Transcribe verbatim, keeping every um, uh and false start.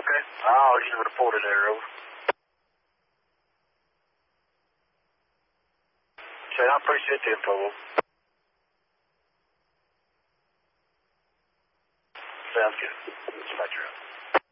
Okay. I'll issue a report in there, over. Okay, I appreciate the info, over. Sounds good. Dispatcher out.